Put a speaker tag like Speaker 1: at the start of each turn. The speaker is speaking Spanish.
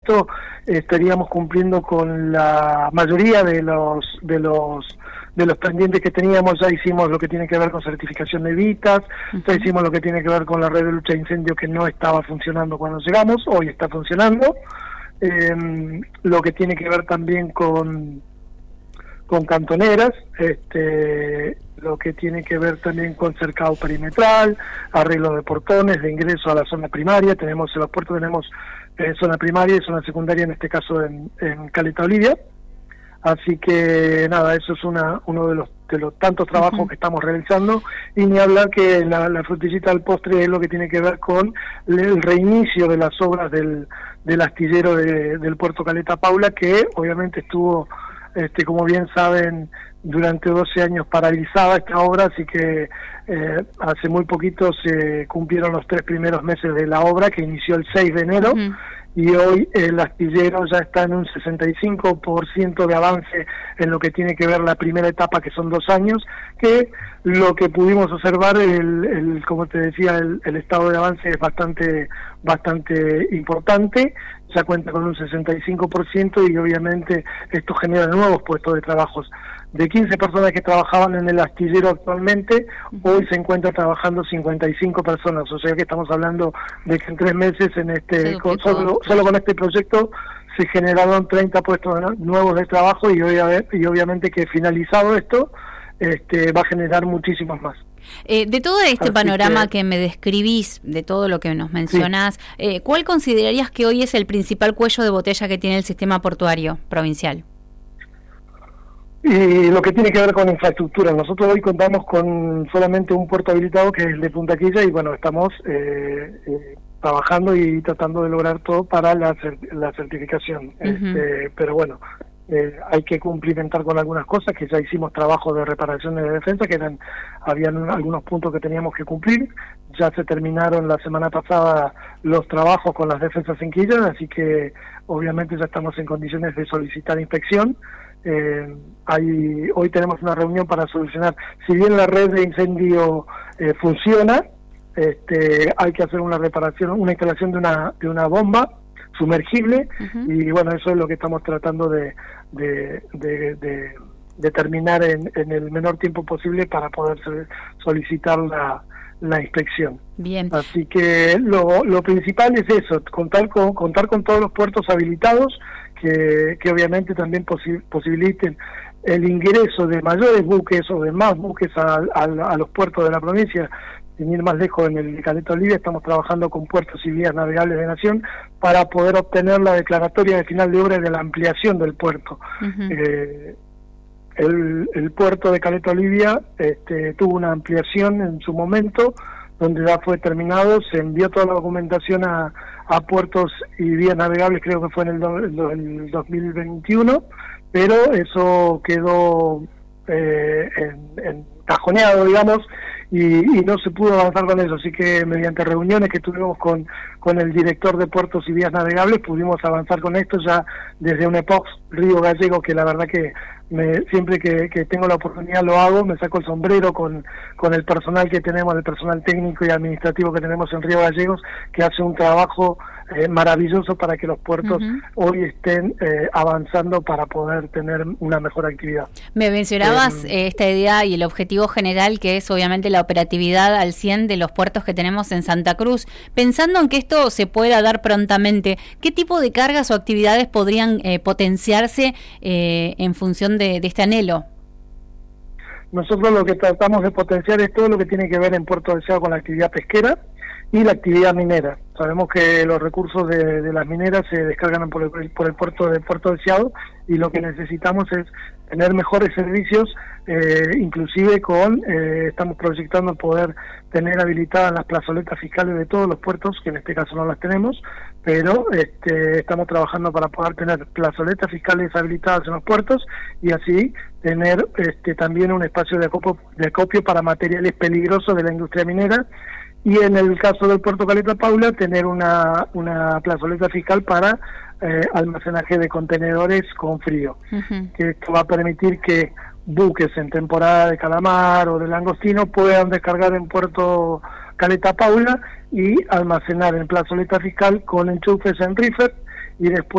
Speaker 1: esto estaríamos cumpliendo con la mayoría de los pendientes que teníamos. Ya hicimos lo que tiene que ver con certificación de vitas, ya hicimos lo que tiene que ver con la red de lucha de incendio que no estaba funcionando cuando llegamos, hoy está funcionando, lo que tiene que ver también con cantoneras, lo que tiene que ver también con cercado perimetral, arreglo de portones, de ingreso a la zona primaria. Tenemos en los puertos, tenemos zona primaria y zona secundaria, en este caso en Caleta Olivia. Así que nada, eso es uno de los tantos trabajos que estamos realizando, y ni hablar que la frutillita del postre es lo que tiene que ver con el reinicio de las obras del astillero del puerto Caleta Paula, que obviamente estuvo, como bien saben, durante 12 años paralizada esta obra, así que hace muy poquito se cumplieron los 3 primeros meses de la obra, que inició el 6 de enero, y hoy el astillero ya está en un 65% de avance en lo que tiene que ver la primera etapa, que son 2 años, que lo que pudimos observar, como te decía, el estado de avance es bastante importante. Ya cuenta con un 65%, y obviamente esto genera nuevos puestos de trabajo. De 15 personas que trabajaban en el astillero actualmente, hoy se encuentra trabajando 55 personas, o sea que estamos hablando de que en 3 meses solo con este proyecto se generaron 30 puestos nuevos de trabajo, y obviamente que finalizado esto va a generar muchísimos más.
Speaker 2: De todo este panorama que me describís, de todo lo que nos mencionás, ¿cuál considerarías que hoy es el principal cuello de botella que tiene el sistema portuario provincial?
Speaker 1: Y lo que tiene que ver con infraestructura. Nosotros hoy contamos con solamente un puerto habilitado, que es el de Punta Quilla, y bueno, estamos trabajando y tratando de lograr todo para la certificación. Pero bueno, hay que cumplimentar con algunas cosas, que ya hicimos trabajo de reparación de defensa, habían algunos puntos que teníamos que cumplir. Ya se terminaron la semana pasada los trabajos con las defensas en Quilla, así que obviamente ya estamos en condiciones de solicitar inspección. Hoy tenemos una reunión para solucionar, si bien la red de incendio funciona, hay que hacer una reparación, una instalación de una bomba sumergible, y bueno, eso es lo que estamos tratando de terminar en el menor tiempo posible para poder solicitar la inspección.
Speaker 2: Bien.
Speaker 1: Así que lo principal es eso, contar con todos los puertos habilitados, que obviamente también posibiliten el ingreso de mayores buques o de más buques a los puertos de la provincia. Sin ir más lejos, en el Caleta Olivia estamos trabajando con puertos y vías navegables de Nación para poder obtener la declaratoria de final de obra de la ampliación del puerto. El puerto de Caleta Olivia tuvo una ampliación en su momento, donde ya fue terminado, se envió toda la documentación a puertos y vías navegables, creo que fue en el 2021, pero eso quedó cajoneado, digamos, y no se pudo avanzar con eso. Así que mediante reuniones que tuvimos con el director de puertos y vías navegables, pudimos avanzar con esto ya desde UNEPOX Río Gallegos, que la verdad que siempre que tengo la oportunidad lo hago, me saco el sombrero con el personal que tenemos, el personal técnico y administrativo que tenemos en Río Gallegos, que hace un trabajo maravilloso para que los puertos hoy estén avanzando para poder tener una mejor actividad.
Speaker 2: Me mencionabas esta idea y el objetivo general, que es obviamente la operatividad al 100 de los puertos que tenemos en Santa Cruz. Pensando en que esto se pueda dar prontamente, ¿qué tipo de cargas o actividades podrían potenciarse en función de este anhelo?
Speaker 1: Nosotros lo que tratamos de potenciar es todo lo que tiene que ver en Puerto Deseado con la actividad pesquera y la actividad minera. Sabemos que los recursos de las mineras se descargan por el puerto de Puerto Deseado, y lo que necesitamos es tener mejores servicios, inclusive estamos proyectando poder tener habilitadas las plazoletas fiscales de todos los puertos, que en este caso no las tenemos, pero estamos trabajando para poder tener plazoletas fiscales habilitadas en los puertos, y así tener también un espacio de acopio para materiales peligrosos de la industria minera. Y en el caso del puerto Caleta Paula, tener una plazoleta fiscal para almacenaje de contenedores con frío, que esto va a permitir que buques en temporada de calamar o de langostino puedan descargar en puerto Caleta Paula y almacenar en plazoleta fiscal con enchufes en reefer, y después